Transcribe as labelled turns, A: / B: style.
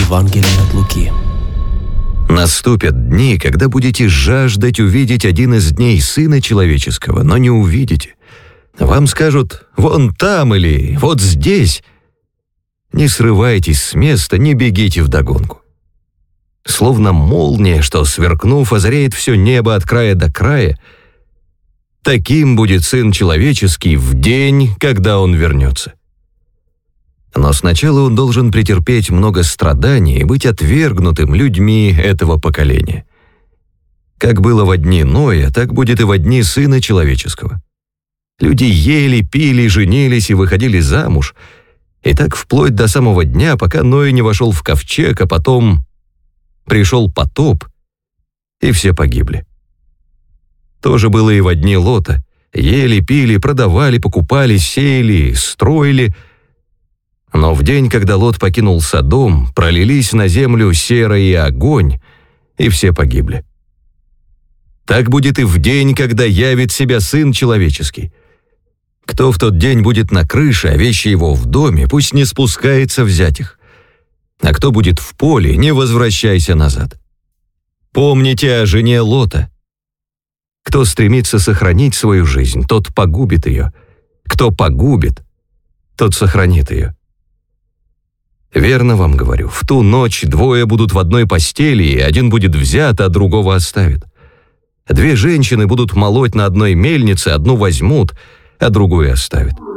A: Евангелие от Луки.
B: Наступят дни, когда будете жаждать увидеть один из дней Сына Человеческого, но не увидите. Вам скажут: «Вон там» или «Вот здесь». Не срывайтесь с места, не бегите вдогонку. Словно молния, что, сверкнув, озаряет все небо от края до края, таким будет Сын Человеческий в день, когда Он вернется. Но сначала Он должен претерпеть много страданий и быть отвергнутым людьми этого поколения. Как было во дни Ноя, так будет и во дни Сына Человеческого. Люди ели, пили, женились и выходили замуж, и так вплоть до самого дня, пока Ной не вошел в ковчег, а потом пришел потоп, и все погибли. То же было и во дни Лота. Ели, пили, продавали, покупали, сеяли, строили. Но в день, когда Лот покинул Содом, пролились на землю сера и огонь, и все погибли. Так будет и в день, когда явит себя Сын Человеческий. Кто в тот день будет на крыше, а вещи его в доме, пусть не спускается взять их. А кто будет в поле, не возвращайся назад. Помните о жене Лота. Кто стремится сохранить свою жизнь, тот погубит ее. Кто погубит, тот сохранит ее. Верно вам говорю, в ту ночь двое будут в одной постели, и один будет взят, а другого оставит. Две женщины будут молоть на одной мельнице, одну возьмут, а другую оставят.